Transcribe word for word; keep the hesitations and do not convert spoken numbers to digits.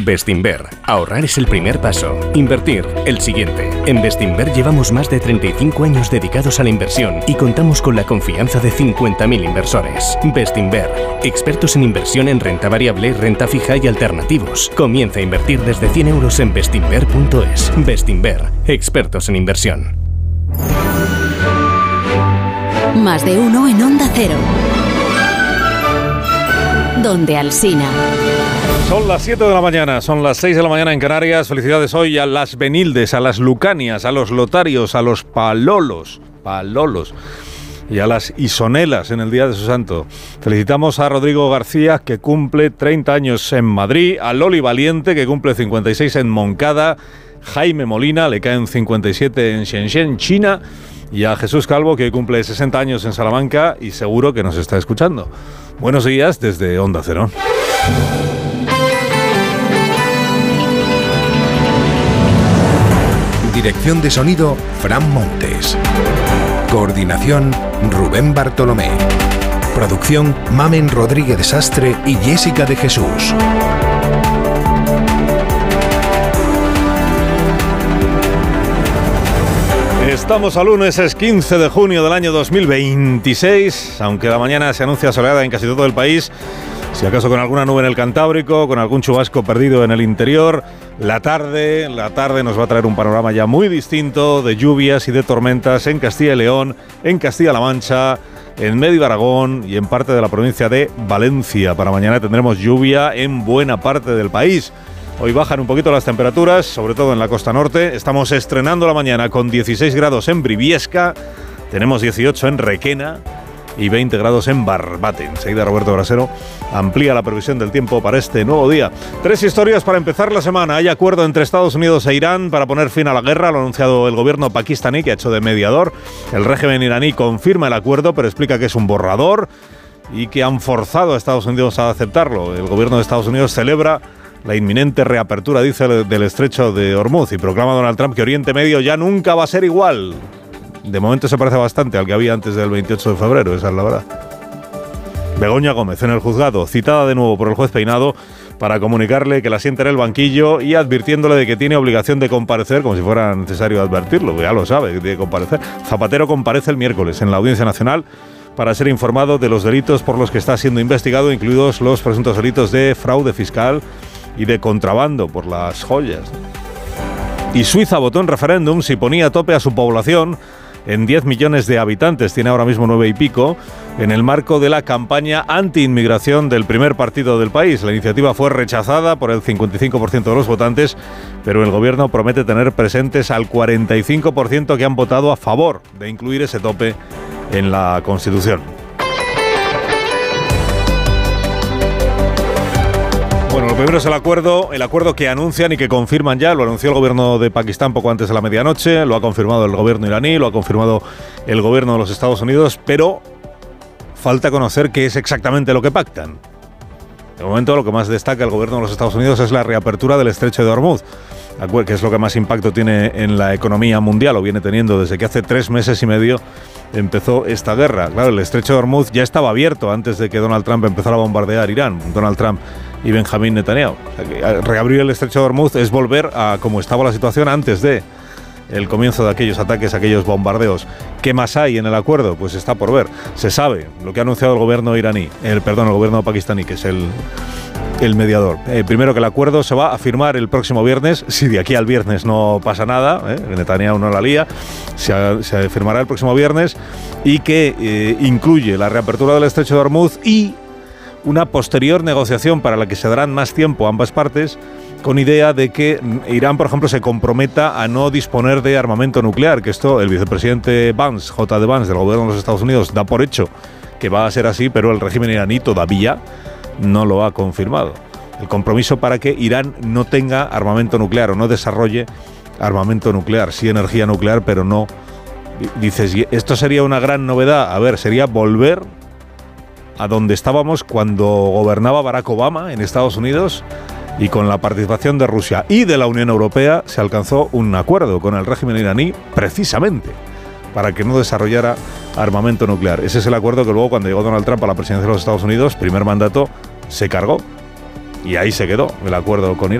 Bestinver. Ahorrar es el primer paso. Invertir, el siguiente. En Bestinver llevamos más de treinta y cinco años dedicados a la inversión y contamos con la confianza de cincuenta mil inversores. Bestinver. Expertos en inversión en renta variable, renta fija y alternativos. Comienza a invertir desde cien euros en bestinver punto es. Bestinver. Expertos en inversión. Más de uno en Onda Cero. Donde Alsina. Son las siete de la mañana, son las seis de la mañana en Canarias. Felicidades hoy a las Benildes, a las Lucanias, a los Lotarios, a los Palolos, Palolos y a las Isonelas en el día de su santo. Felicitamos a Rodrigo García, que cumple treinta años en Madrid, a Loli Valiente, que cumple cincuenta y seis en Moncada, Jaime Molina, le caen cincuenta y siete en Shenzhen, China, y a Jesús Calvo, que cumple sesenta años en Salamanca y seguro que nos está escuchando. Buenos días desde Onda Cero. Dirección de sonido, Fran Montes. Coordinación, Rubén Bartolomé. Producción, Mamen Rodríguez Sastre y Jessica de Jesús. Estamos a lunes, es quince de junio del año dos mil veintiséis, aunque la mañana se anuncia soleada en casi todo el país, si acaso con alguna nube en el Cantábrico, con algún chubasco perdido en el interior. La tarde, la tarde nos va a traer un panorama ya muy distinto de lluvias y de tormentas en Castilla y León, en Castilla-La Mancha, en Medio Aragón y en parte de la provincia de Valencia. Para mañana tendremos lluvia en buena parte del país. Hoy bajan un poquito las temperaturas, sobre todo en la costa norte. Estamos estrenando la mañana con dieciséis grados en Briviesca, tenemos dieciocho en Requena y veinte grados en Barbate. Enseguida Roberto Brasero amplía la previsión del tiempo para este nuevo día. Tres historias para empezar la semana. Hay acuerdo entre Estados Unidos e Irán para poner fin a la guerra, lo ha anunciado el gobierno pakistaní, que ha hecho de mediador. El régimen iraní confirma el acuerdo, pero explica que es un borrador y que han forzado a Estados Unidos a aceptarlo. El gobierno de Estados Unidos celebra la inminente reapertura, dice, del estrecho de Hormuz y proclama Donald Trump que Oriente Medio ya nunca va a ser igual. De momento se parece bastante al que había antes del veintiocho de febrero, esa es la verdad. Begoña Gómez en el juzgado, citada de nuevo por el juez Peinado para comunicarle que la sienta en el banquillo y advirtiéndole de que tiene obligación de comparecer, como si fuera necesario advertirlo, ya lo sabe, que tiene que comparecer. Zapatero comparece el miércoles en la Audiencia Nacional para ser informado de los delitos por los que está siendo investigado, incluidos los presuntos delitos de fraude fiscal y de contrabando por las joyas. Y Suiza votó en referéndum si ponía a tope a su población en diez millones de habitantes, tiene ahora mismo nueve y pico, en el marco de la campaña anti-inmigración del primer partido del país. La iniciativa fue rechazada por el cincuenta y cinco por ciento de los votantes, pero el gobierno promete tener presentes al cuarenta y cinco por ciento que han votado a favor de incluir ese tope en la Constitución. Bueno, lo primero es el acuerdo, el acuerdo que anuncian y que confirman ya. Lo anunció el gobierno de Pakistán poco antes de la medianoche, lo ha confirmado el gobierno iraní, lo ha confirmado el gobierno de los Estados Unidos, pero falta conocer qué es exactamente lo que pactan. De momento, lo que más destaca el gobierno de los Estados Unidos es la reapertura del estrecho de Hormuz, que es lo que más impacto tiene en la economía mundial, o viene teniendo desde que hace tres meses y medio empezó esta guerra. Claro, el estrecho de Hormuz ya estaba abierto antes de que Donald Trump empezara a bombardear Irán. Donald Trump y Benjamín Netanyahu. O sea, que reabrir el estrecho de Hormuz es volver a como estaba la situación antes de el comienzo de aquellos ataques, aquellos bombardeos. ¿Qué más hay en el acuerdo? Pues está por ver. Se sabe lo que ha anunciado el gobierno iraní, el perdón, el gobierno pakistaní, que es el el mediador. Eh, primero, que el acuerdo se va a firmar el próximo viernes, si de aquí al viernes no pasa nada, eh, Netanyahu no la lía, se, se firmará el próximo viernes, y que eh, incluye la reapertura del estrecho de Hormuz y una posterior negociación para la que se darán más tiempo a ambas partes, con idea de que Irán, por ejemplo, se comprometa a no disponer de armamento nuclear, que esto el vicepresidente Vance, J D Vance, del gobierno de los Estados Unidos, da por hecho que va a ser así, pero el régimen iraní todavía no lo ha confirmado. El compromiso para que Irán no tenga armamento nuclear o no desarrolle armamento nuclear, sí energía nuclear, pero no. Dices, ¿esto sería una gran novedad? A ver, sería volver a donde estábamos cuando gobernaba Barack Obama en Estados Unidos, y con la participación de Rusia y de la Unión Europea se alcanzó un acuerdo con el régimen iraní precisamente para que no desarrollara armamento nuclear. Ese es el acuerdo que luego, cuando llegó Donald Trump a la presidencia de los Estados Unidos, primer mandato, se cargó. Y ahí se quedó el acuerdo con Irán.